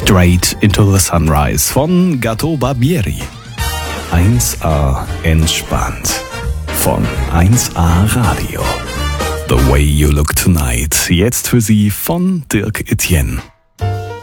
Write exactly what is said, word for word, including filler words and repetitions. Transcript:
Straight into the Sunrise von Gato Barbieri. eins A entspannt von eins A Radio. The Way You Look Tonight. Jetzt für Sie von Dirk Etienne.